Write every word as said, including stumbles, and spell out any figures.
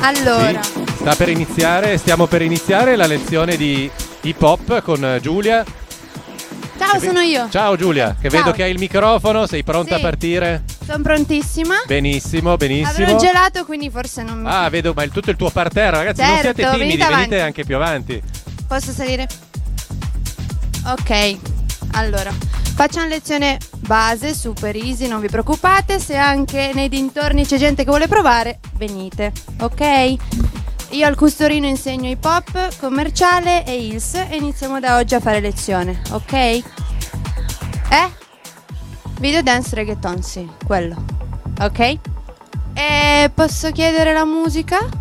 Allora, Sì, sta per iniziare, stiamo per iniziare la lezione di hip hop con Giulia. ciao, sono io. Ciao Giulia, che Ciao. vedo che hai il microfono, sei pronta Sì. a partire? Sono prontissima. Benissimo, benissimo. Avrò gelato, quindi forse non mi... Ah, vedo, ma il, tutto il tuo parterre, ragazzi, non Certo, siate timidi, venite avanti. venite anche più avanti. Posso salire? Ok, allora facciamo lezione base, super easy, non vi preoccupate. Se anche nei dintorni c'è gente che vuole provare, venite, ok? Io al Custorino insegno hip hop, commerciale e Hills e iniziamo da oggi a fare lezione, ok? Eh? Video dance reggaeton, sì, quello, ok? E posso chiedere la musica?